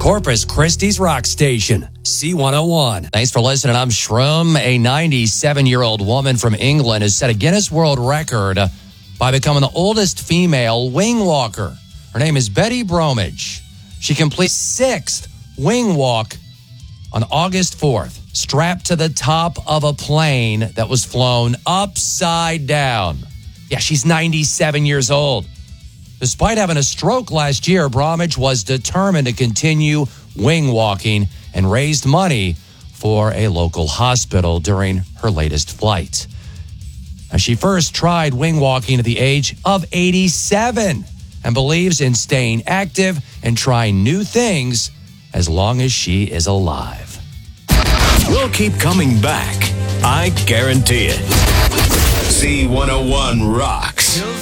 Corpus Christi's rock station, C101. Thanks for listening. I'm Shroom. A 97-year-old woman from England has set a Guinness World Record by becoming the oldest female wing walker. Her name is Betty Bromage. She completes 6th wing walk on August 4th, strapped to the top of a plane that was flown upside down. Yeah, she's 97 years old. Despite having a stroke last year, Bromage was determined to continue wing walking and raised money for a local hospital during her latest flight. Now, she first tried wing walking at the age of 87 and believes in staying active and trying new things as long as she is alive. We'll keep coming back. I guarantee it. C101 rocks.